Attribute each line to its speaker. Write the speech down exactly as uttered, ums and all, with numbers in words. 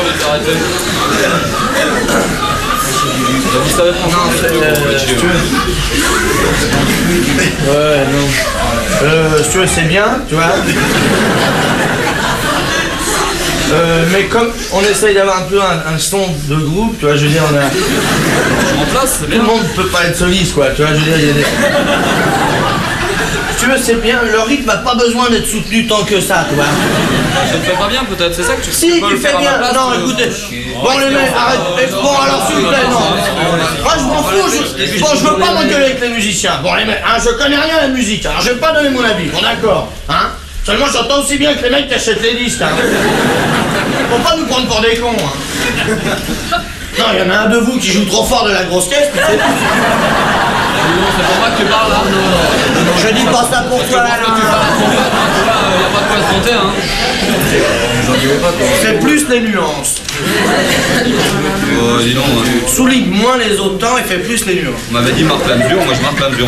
Speaker 1: arrêter. Vous savez pas.
Speaker 2: Non, c'est... Euh, si tu veux. Ouais, non. Euh, si tu veux, c'est bien, tu vois. Euh, mais comme on essaye d'avoir un peu un, un son de groupe, tu vois, je veux dire, on a...
Speaker 1: En place, c'est bien.
Speaker 2: Tout le monde peut pas être soliste, quoi, tu vois, je veux dire, il y a des... Si tu veux, c'est bien, le rythme n'a pas besoin d'être soutenu tant que ça, tu vois.
Speaker 1: Je ne fais pas bien, peut-être, c'est ça que tu
Speaker 2: Si, tu fais bien. Non, écoutez. Bon, les mecs, arrête. Bon, alors, s'il vous plaît, non. Moi, je m'en fous. Je... Bon, je veux pas m'engueuler avec les musiciens. Bon, les mecs, hein, je connais rien à la musique, alors je vais pas donner mon avis. Bon, d'accord, hein. Seulement, j'entends aussi bien que les mecs qui achètent les disques, hein. Faut pas nous prendre pour des cons, hein. Non, il y en a un de vous qui joue trop fort de la grosse caisse, puis c'est tout.
Speaker 1: C'est pour moi que tu parles, là.
Speaker 2: Non, je dis pas ça pour toi, là.
Speaker 1: Il n'y a pas de quoi se compter, hein.
Speaker 2: C'est plus les nuances.
Speaker 1: Oh, dis donc.
Speaker 2: Souligne moins les autres temps et fait plus les nuances.
Speaker 1: On m'avait dit marque la mesure, moi je marque la mesure.